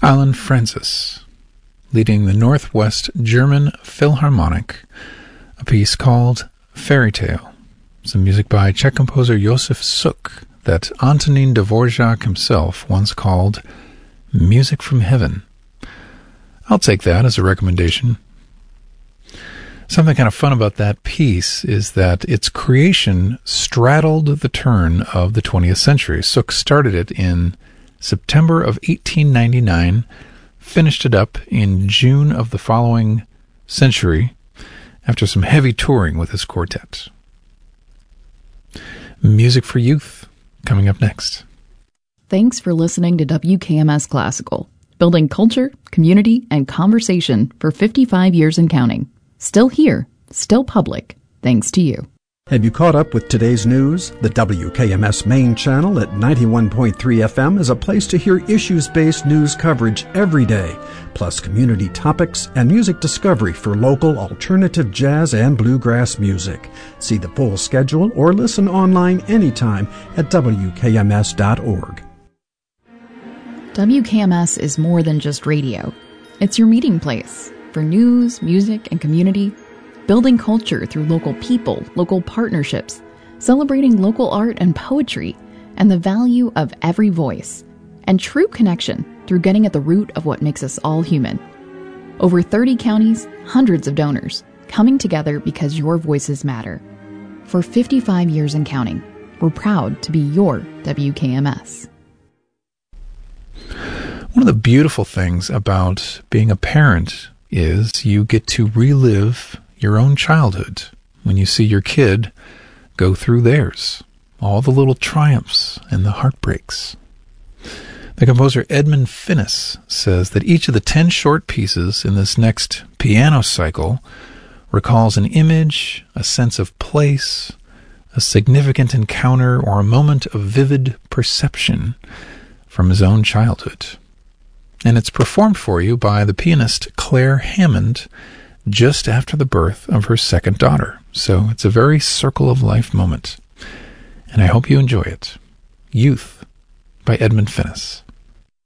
Alan Francis, leading the Northwest German Philharmonic, a piece called Fairy Tale. Some music by Czech composer Josef Suk that Antonín Dvořák himself once called music from heaven. I'll take that as a recommendation. Something kind of fun about that piece is that its creation straddled the turn of the 20th century. Suk started it in September of 1899, finished it up in June of the following century after some heavy touring with his quartet. Music for Youth, coming up next. Thanks for listening to WKMS Classical, building culture, community, and conversation for 55 years and counting. Still here, still public, thanks to you. Have you caught up with today's news? The WKMS main channel at 91.3 FM is a place to hear issues-based news coverage every day, plus community topics and music discovery for local alternative jazz and bluegrass music. See the full schedule or listen online anytime at WKMS.org. WKMS is more than just radio. It's your meeting place for news, music, and community, building culture through local people, local partnerships, celebrating local art and poetry, and the value of every voice, and true connection through getting at the root of what makes us all human. Over 30 counties, hundreds of donors, coming together because your voices matter. For 55 years and counting, we're proud to be your WKMS. One of the beautiful things about being a parent is you get to relive your own childhood when you see your kid go through theirs, all the little triumphs and the heartbreaks. The composer Edmund Finnis says that each of the 10 short pieces in this next piano cycle recalls an image, a sense of place, a significant encounter, or a moment of vivid perception from his own childhood. And it's performed for you by the pianist Claire Hammond just after the birth of her second daughter. So it's a very circle of life moment. And I hope you enjoy it. Youth by Edmund Finnis.